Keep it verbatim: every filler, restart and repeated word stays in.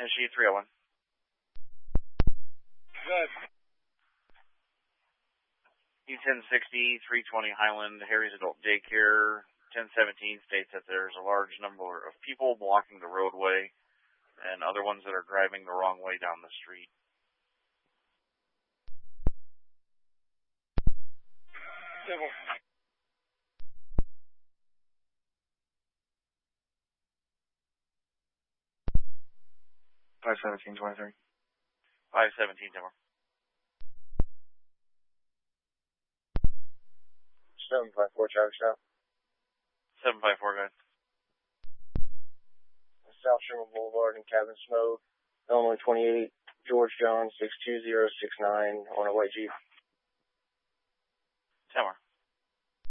S G three oh one. Good. E ten sixty, three twenty Highland, Harry's Adult Daycare, ten seventeen states that there's a large number of people blocking the roadway and other ones that are driving the wrong way down the street. Civil. five seventeen twenty-three. five seventeen, Timber. seven five four, traffic stop. seven five four, guys. South Sherman Boulevard in Cabin Smoke, Illinois twenty-eight, George John, six two zero six nine, on a white Jeep. Timber.